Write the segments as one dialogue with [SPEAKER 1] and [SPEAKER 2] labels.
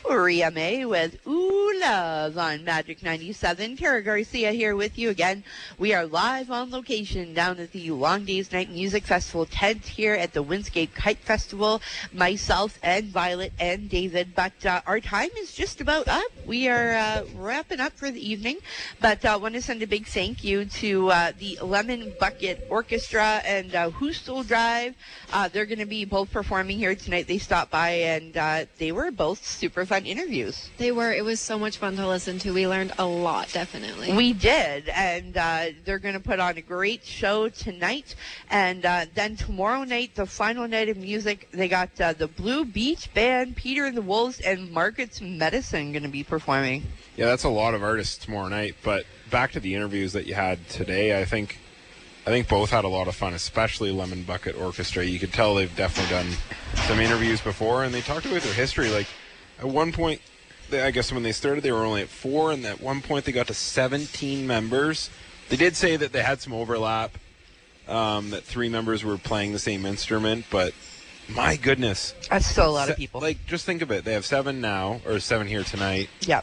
[SPEAKER 1] Ria May with Ooh Love on Magic 97. Tara Garcia here with you again. We are live on location down at the Long Days Night Music Festival tent here at the Windscape Kite Festival. Myself and Violet and David, but our time is just about up. We are wrapping up for the evening, but I want to send a big thank you to the Lemon Bucket Orchestra and Hoostel Drive. They're going to be both performing here tonight. They stopped by and they were both super fun interviews.
[SPEAKER 2] They were. It was so much fun to listen to. We learned a lot, definitely.
[SPEAKER 1] We did, and they're going to put on a great show tonight, and then tomorrow night, the final night of music, they got the Blue Beach Band, Peter and the Wolves, and Margaret's Medicine going to be performing.
[SPEAKER 3] Yeah, that's a lot of artists tomorrow night, but back to the interviews that you had today, I think both had a lot of fun, especially Lemon Bucket Orchestra. You could tell they've definitely done some interviews before, and they talked about their history. Like, at one point, I guess when they started, they were only at 4, and at one point they got to 17 members. They did say that they had some overlap, that 3 members were playing the same instrument, but my goodness.
[SPEAKER 1] That's still a lot of people.
[SPEAKER 3] Like, just think of it. They have 7 now, or 7 here tonight.
[SPEAKER 1] Yeah.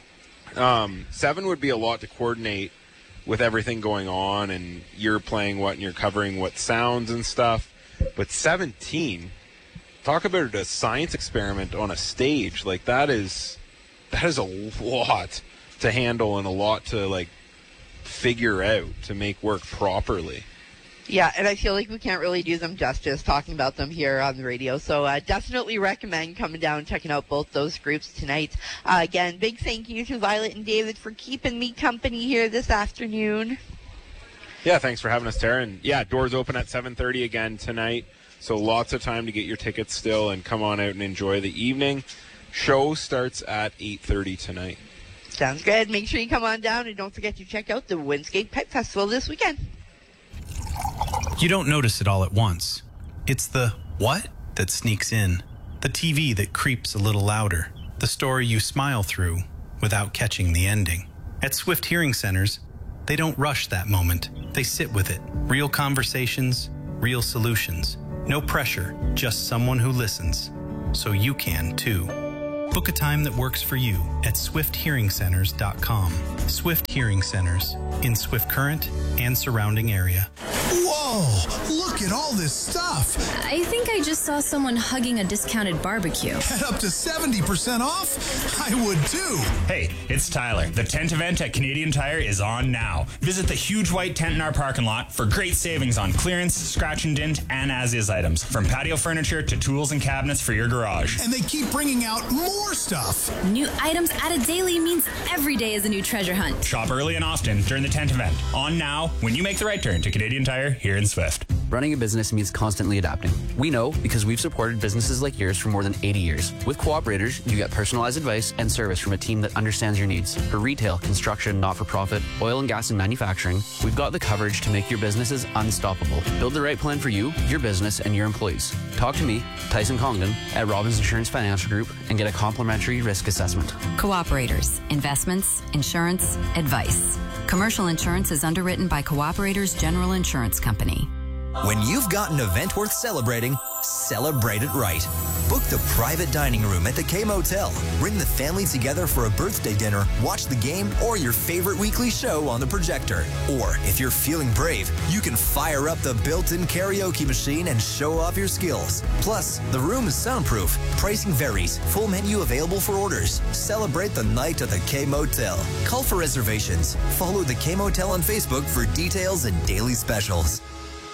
[SPEAKER 3] 7 would be a lot to coordinate with everything going on, and you're playing what, and you're covering what sounds and stuff. But 17, talk about a science experiment on a stage. Like, that is a lot to handle and a lot to, like, figure out to make work properly.
[SPEAKER 1] Yeah, and I feel like we can't really do them justice talking about them here on the radio. So definitely recommend coming down and checking out both those groups tonight. Again, big thank you to Violet and David for keeping me company here this afternoon.
[SPEAKER 3] Yeah, thanks for having us, Tara. And yeah, doors open at 7:30 again tonight. So lots of time to get your tickets still and come on out and enjoy the evening. Show starts at 8:30 tonight.
[SPEAKER 1] Sounds good. Make sure you come on down and don't forget to check out the Windscape Kite Festival this weekend.
[SPEAKER 4] You don't notice it all at once. It's the what that sneaks in, the TV that creeps a little louder, the story you smile through without catching the ending. At Swift Hearing Centers, they don't rush that moment. They sit with it. Real conversations, real solutions. No pressure, just someone who listens. So you can too. Book a time that works for you at swifthearingcenters.com. Swift Hearing Centers in Swift Current and surrounding area.
[SPEAKER 5] Whoa, look at all this stuff.
[SPEAKER 6] I think I just saw someone hugging a discounted barbecue.
[SPEAKER 5] At up to 70% off? I would too.
[SPEAKER 7] Hey, it's Tyler. The tent event at Canadian Tire is on now. Visit the huge white tent in our parking lot for great savings on clearance, scratch and dent, and as-is items. From patio furniture to tools and cabinets for your garage.
[SPEAKER 5] And they keep bringing out more stuff.
[SPEAKER 6] New items added daily means every day is a new treasure hunt.
[SPEAKER 7] Shop early and often during the tent event. On now when you make the right turn to Canadian Tire here in Swift.
[SPEAKER 8] Running a business means constantly adapting. We know because we've supported businesses like yours for more than 80 years. With Cooperators, you get personalized advice and service from a team that understands your needs. For retail, construction, not-for-profit, oil and gas and manufacturing, we've got the coverage to make your businesses unstoppable. Build the right plan for you, your business, and your employees. Talk to me, Tyson Congdon, at Robbins Insurance Financial Group and get a complimentary risk assessment.
[SPEAKER 9] Cooperators. Investments, insurance, advice. Commercial insurance is underwritten by Cooperators General Insurance Company.
[SPEAKER 10] When you've got an event worth celebrating, celebrate it right. Book the private dining room at the K Motel. Bring the family together for a birthday dinner, watch the game, or your favorite weekly show on the projector. Or, if you're feeling brave, you can fire up the built-in karaoke machine and show off your skills. Plus, the room is soundproof. Pricing varies. Full menu available for orders. Celebrate the night at the K Motel. Call for reservations. Follow the K Motel on Facebook for details and daily specials.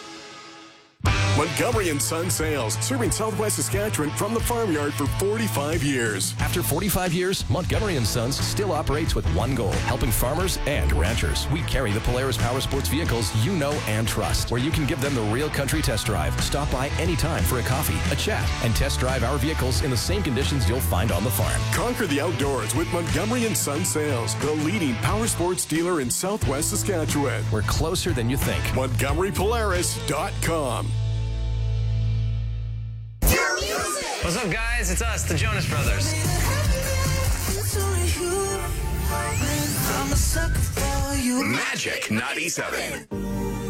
[SPEAKER 11] Montgomery & Son Sales, serving Southwest Saskatchewan from the farmyard for 45 years.
[SPEAKER 12] After 45 years, Montgomery & Sons still operates with one goal, helping farmers and ranchers. We carry the Polaris Power Sports vehicles you know and trust, where you can give them the real country test drive. Stop by anytime for a coffee, a chat, and test drive our vehicles in the same conditions you'll find on the farm.
[SPEAKER 11] Conquer the outdoors with Montgomery & Son Sales, the leading power sports dealer in Southwest Saskatchewan.
[SPEAKER 12] We're closer than you think.
[SPEAKER 11] MontgomeryPolaris.com.
[SPEAKER 13] What's up, guys? It's us, the Jonas Brothers.
[SPEAKER 14] Magic 97.